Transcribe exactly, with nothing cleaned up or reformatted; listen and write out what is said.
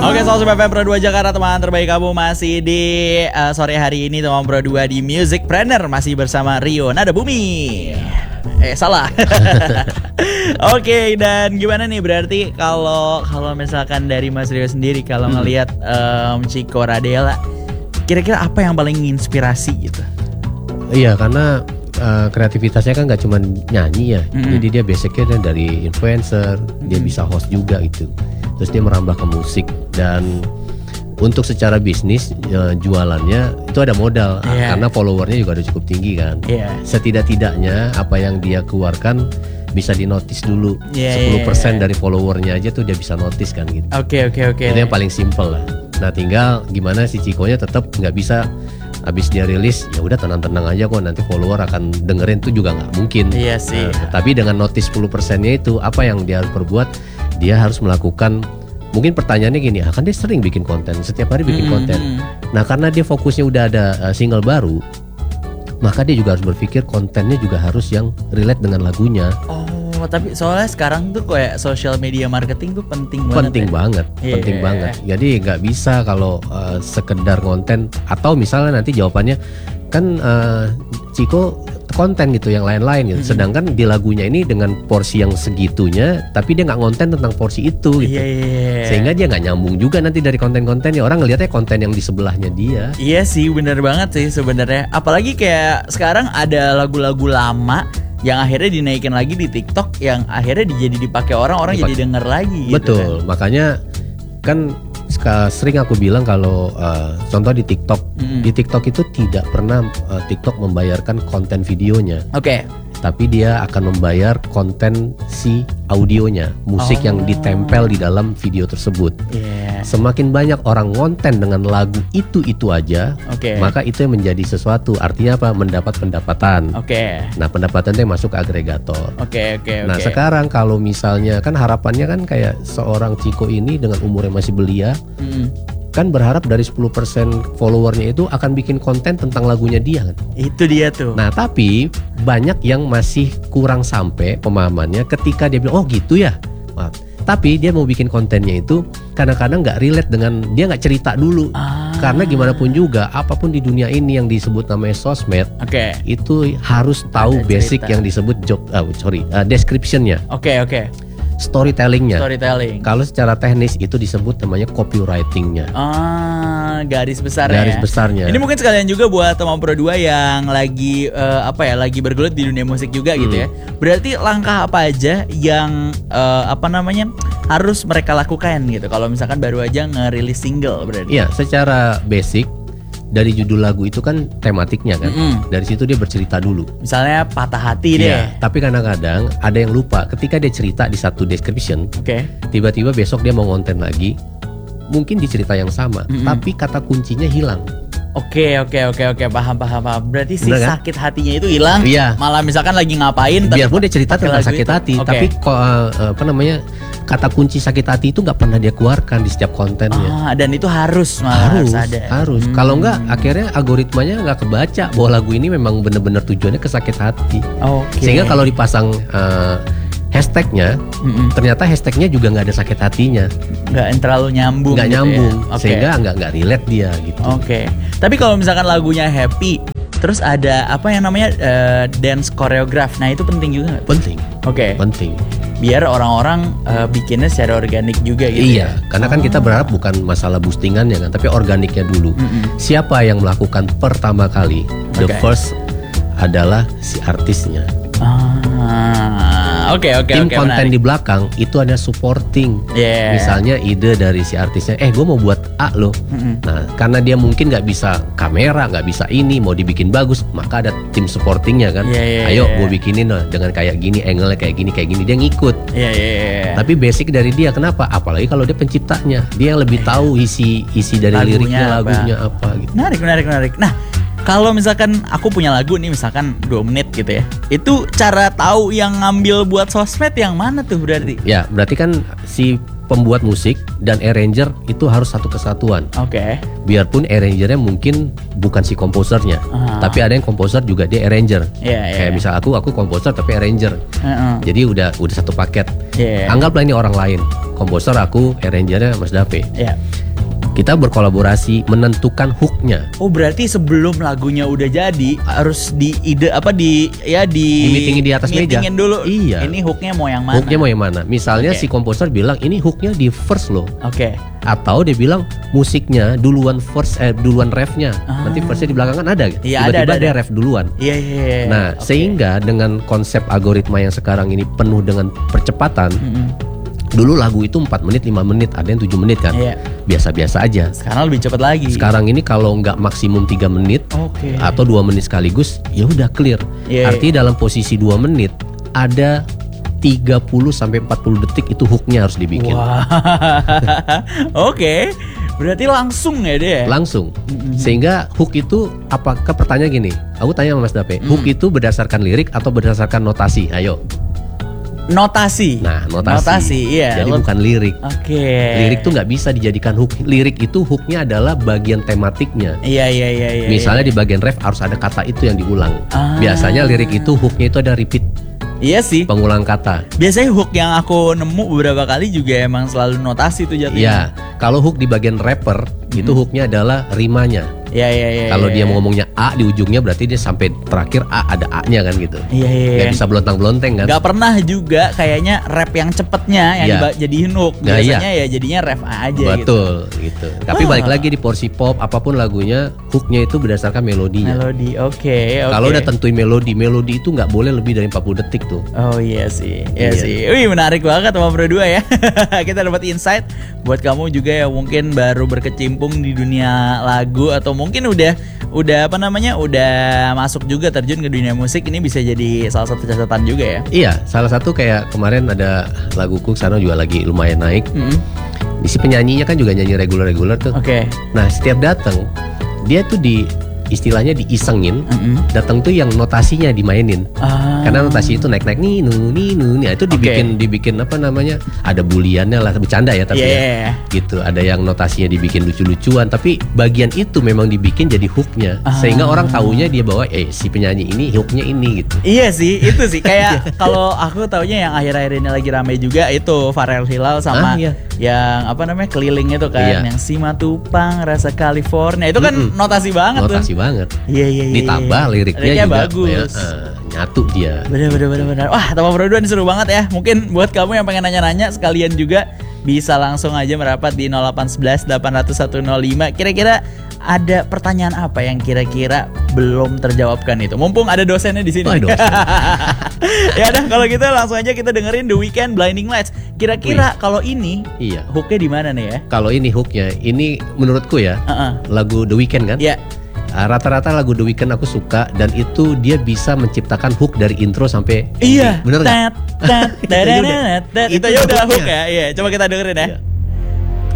Oke, Sobat F M Pro dua Jakarta, teman terbaik kamu masih di uh, sore hari ini teman Pro dua di Music Planner masih bersama Rio Nada Bumi. Eh salah. Oke, okay, dan gimana nih berarti kalau kalau misalkan dari Mas Rio sendiri kalau hmm. ngelihat um, Chico Radela, kira-kira apa yang paling inspirasi gitu? Iya, karena uh, kreativitasnya kan nggak cuma nyanyi ya, mm-hmm. jadi dia basicnya dari influencer, mm-hmm. dia bisa host juga gitu. Terus dia merambah ke musik dan untuk secara bisnis uh, jualannya itu ada modal yeah. karena followernya juga udah cukup tinggi kan. Yeah. Setidak-tidaknya apa yang dia keluarkan bisa dinotis dulu. Yeah, sepuluh persen yeah, yeah. dari followernya aja tuh dia bisa notice kan gitu. Oke okay, oke okay, oke. Okay. Itu yang paling simple lah. Nah tinggal gimana si Chico-nya tetap nggak bisa habis dia rilis ya udah tenang-tenang aja kok nanti follower akan dengerin tuh juga nggak mungkin. Iya sih. Nah, tapi dengan notice sepuluh persennya itu apa yang dia harus perbuat? Dia harus melakukan, mungkin pertanyaannya gini, ah, kan dia sering bikin konten, setiap hari bikin mm-hmm. konten. Nah karena dia fokusnya udah ada uh, single baru, maka dia juga harus berpikir kontennya juga harus yang relate dengan lagunya. Oh, tapi soalnya sekarang tuh kayak social media marketing tuh penting banget. Penting ya? banget, yeah. penting banget. Jadi nggak bisa kalau uh, sekedar konten atau misalnya nanti jawabannya kan uh, Chico konten gitu yang lain-lain gitu. Mm-hmm. Sedangkan di lagunya ini dengan porsi yang segitunya, tapi dia nggak ngonten tentang porsi itu gitu. Yeah, yeah, yeah. Sehingga dia nggak nyambung juga nanti dari konten-kontennya. Orang ngelihatnya konten yang di sebelahnya dia. Iya sih, benar banget sih sebenarnya. Apalagi kayak sekarang ada lagu-lagu lama yang akhirnya dinaikin lagi di TikTok, yang akhirnya jadi dipakai orang, orang Dipak- jadi denger lagi gitu. Betul, kan. Makanya kan sering aku bilang kalau uh, contoh di TikTok, mm. di TikTok itu tidak pernah uh, TikTok membayarkan konten videonya. Oke. Okay. Tapi dia akan membayar konten si audionya, musik oh. yang ditempel di dalam video tersebut. Yeah. Semakin banyak orang konten dengan lagu itu-itu aja, okay. maka itu yang menjadi sesuatu. Artinya apa? Mendapat pendapatan. Oke. Okay. Nah pendapatan itu yang masuk ke agregator. Oke okay, oke okay, oke. Nah okay. sekarang kalau misalnya kan harapannya kan kayak seorang Chico ini dengan umur yang masih belia, mm. kan berharap dari sepuluh persen followernya itu akan bikin konten tentang lagunya dia kan. Itu dia tuh. Nah tapi banyak yang masih kurang sampai pemahamannya ketika dia bilang oh gitu ya. Wah, tapi dia mau bikin kontennya itu kadang-kadang gak relate dengan, dia gak cerita dulu. ah. Karena gimana pun juga apapun di dunia ini yang disebut namanya sosmed, okay. itu harus tahu ada basic cerita. Yang disebut job, uh, sorry uh, descriptionnya. Oke okay, oke okay. Storytellingnya. Storytelling. Kalau secara teknis itu disebut namanya copywritingnya. Ah, garis besarnya. Garis besarnya. Ini mungkin sekalian juga buat teman Pro dua yang lagi uh, apa ya, lagi bergelut di dunia musik juga hmm. gitu ya. Berarti langkah apa aja yang uh, apa namanya harus mereka lakukan gitu kalau misalkan baru aja ngerilis single berarti. Iya, secara basic dari judul lagu itu kan tematiknya kan, mm-hmm. dari situ dia bercerita dulu. Misalnya patah hati deh. Iya, tapi kadang-kadang ada yang lupa ketika dia cerita di satu description, okay. tiba-tiba besok dia mau ngonten lagi, mungkin di cerita yang sama, mm-hmm. tapi kata kuncinya hilang. Oke oke oke oke paham paham paham. Berarti si Bener, kan? sakit hatinya itu hilang. Iya. Malah misalkan lagi ngapain. Biarpun dia cerita tentang sakit itu. hati, okay. tapi kok uh, apa namanya kata kunci sakit hati itu nggak pernah dia keluarkan di setiap kontennya. Ah, dan itu harus malah harus, harus ada. Harus. Hmm. Kalau nggak, akhirnya algoritmanya nggak kebaca bahwa lagu ini memang benar-benar tujuannya ke sakit hati. Okay. Sehingga kalau dipasang uh, hashtagnya, mm-mm. ternyata hashtagnya juga nggak ada sakit hatinya, nggak terlalu nyambung, nggak gitu nyambung, ya? Okay. Sehingga nggak nggak relate dia gitu. Oke. Okay. Tapi kalau misalkan lagunya happy, terus ada apa yang namanya uh, dance choreograph, nah itu penting juga nggak? Penting. Oke. Okay. Penting. Biar orang-orang uh, bikinnya secara organik juga gitu. Iya, ya? Karena kan oh. kita berharap bukan masalah boostingannya kan, tapi organiknya dulu. Mm-mm. Siapa yang melakukan pertama kali, the okay. first adalah si artisnya. Ah, oke okay, oke okay, Tim okay, konten menarik. Di belakang itu ada supporting. Yeah. Misalnya ide dari si artisnya, eh gue mau buat A loh. Mm-hmm. Nah karena dia mungkin nggak bisa kamera, nggak bisa ini, mau dibikin bagus, maka ada tim supportingnya kan. Yeah, yeah, Ayo yeah. gue bikinin loh dengan kayak gini, angle-nya kayak gini, kayak gini, dia ngikut. Yeah, yeah, yeah. Tapi basic dari dia, kenapa? Apalagi kalau dia penciptanya, dia yang lebih yeah. tahu isi isi dari lagunya liriknya, apa. lagunya apa gitu. Menarik, menarik, menarik. Nah. Kalau misalkan aku punya lagu nih misalkan dua menit gitu ya, itu cara tahu yang ngambil buat sosmed yang mana tuh berarti? Ya berarti kan si pembuat musik dan arranger itu harus satu kesatuan. Oke. Okay. Biarpun arrangernya mungkin bukan si komposernya, uh-huh. tapi ada yang komposer juga dia arranger. Yeah, yeah, Kayak yeah. misal aku, aku komposer tapi arranger. Uh-uh. Jadi udah udah satu paket. Yeah. Anggaplah ini orang lain, komposer aku, arrangernya Mas Dape. Yeah. Kita berkolaborasi menentukan hooknya. Oh berarti sebelum lagunya udah jadi harus di ide apa di ya di, di meetingin di atas meja. Meetingin dulu. Iya. Ini hooknya mau yang mana? Hooknya mau yang mana? Misalnya okay. si komposer bilang ini hooknya di first loh. Oke. Okay. Atau dia bilang musiknya duluan first eh duluan refnya. Ah. Nanti firstnya di belakang kan ada. Iya, tiba-tiba ada, ada, dia ada. ref duluan. Iya iya. iya. Nah okay. sehingga dengan konsep algoritma yang sekarang ini penuh dengan percepatan. Mm-hmm. Dulu lagu itu empat menit, lima menit, ada yang tujuh menit kan. Iya. Biasa-biasa aja. Sekarang lebih cepat lagi. Sekarang ini kalau nggak maksimum tiga menit okay. atau dua menit sekaligus, ya udah clear. Yeah, Artinya yeah. dalam posisi dua menit ada tiga puluh sampai empat puluh detik itu hooknya harus dibikin. Wow. Oke. Okay. Berarti langsung ya dia? Langsung. Mm-hmm. Sehingga hook itu apakah pertanyaan gini? Aku tanya sama Mas Dape, mm. hook itu berdasarkan lirik atau berdasarkan notasi? Ayo. Notasi. Nah, notasi. Notasi, iya. Jadi Lo... bukan lirik. Oke. Okay. Lirik tuh nggak bisa dijadikan hook. Lirik itu hooknya adalah bagian tematiknya. Iya, iya, iya. iya Misalnya iya. di bagian ref harus ada kata itu yang diulang. Ah. Biasanya lirik itu hooknya itu ada repeat. Iya sih. Pengulang kata. Biasanya hook yang aku nemu beberapa kali juga emang selalu notasi tuh jatuhnya. Iya. Kalau hook di bagian rapper hmm. itu hooknya adalah rimanya. Iya iya iya. Kalau ya, dia ya. mau ngomongnya A di ujungnya berarti dia sampai terakhir A ada A-nya kan gitu. Iya iya. Gak bisa belontang-belonteng kan. Gak pernah juga kayaknya rap yang cepetnya yang ya. jadiin hook. Nah, Biasanya iya. ya jadinya rap A aja. Betul gitu. gitu. Tapi oh. balik lagi di porsi pop apapun lagunya hooknya itu berdasarkan melodinya. Melodi, oke. Okay, okay. Kalau udah tentuin melodi, melodi itu nggak boleh lebih dari empat puluh detik tuh. Oh iya sih, iya, iya. sih. Wih menarik banget sama berdua ya. Kita dapat insight buat kamu juga yang mungkin baru berkecimpung di dunia lagu atau mungkin udah udah apa namanya udah masuk juga terjun ke dunia musik, ini bisa jadi salah satu catatan juga ya. Iya, salah satu kayak kemarin ada laguku sana juga lagi lumayan naik. Mm-hmm. Si penyanyinya kan juga nyanyi reguler-reguler tuh. Oke. Okay. Nah setiap datang dia tuh di istilahnya diisengin, mm-hmm. datang tuh yang notasinya dimainin. Ah. Karena notasi itu naik-naik nih, nu nih, nu nih. Itu dibikin okay. dibikin apa namanya? Ada buliannya lah, bercanda ya tapi yeah. ya. Gitu. Ada yang notasinya dibikin lucu-lucuan, tapi bagian itu memang dibikin jadi hooknya. Ah. Sehingga orang taunya dia bahwa eh si penyanyi ini hooknya ini gitu. Iya sih, itu sih kayak kalau aku taunya yang akhir-akhir ini lagi rame juga itu Farel Hilal sama ah, iya. yang apa namanya keliling itu kan, iya. yang Simatupang rasa California itu kan mm-hmm. notasi banget notasi tuh. banget. Iya iya iya. Ditambah liriknya, liriknya juga bagus. Ya, uh, nyatu dia. Bener bener bener bener. Wah, Taman Berdua ini seru banget ya. Mungkin buat kamu yang pengen nanya-nanya sekalian juga bisa langsung aja merapat di nol delapan satu satu delapan nol nol satu nol lima. Kira-kira ada pertanyaan apa yang kira-kira belum terjawabkan itu? Mumpung ada dosennya di sini. Oh, dosen. Ya udah kalau gitu langsung aja kita dengerin The Weeknd Blinding Lights. Kira-kira kalau ini iya. hooknya di mana nih ya? Kalau ini hooknya, ini menurutku ya uh-uh. lagu The Weeknd kan? Iya. Uh, rata-rata lagu The Weeknd aku suka dan itu dia bisa menciptakan hook dari intro sampai iya. Bener nggak? Tat, tat, tat, tat, tat, tat. Itu ya udah hook ya. Iya, coba kita dengerin ya. Iya.